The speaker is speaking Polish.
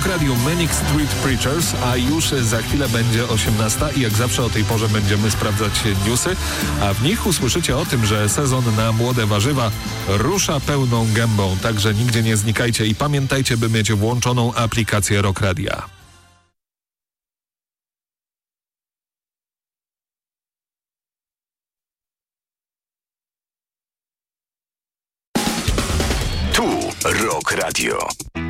Radio Manic Street Preachers, a już za chwilę będzie 18 i jak zawsze o tej porze będziemy sprawdzać newsy, a w nich usłyszycie o tym, że sezon na młode warzywa rusza pełną gębą, także nigdzie nie znikajcie i pamiętajcie, by mieć włączoną aplikację Rock Radia. Tu Rock Radio.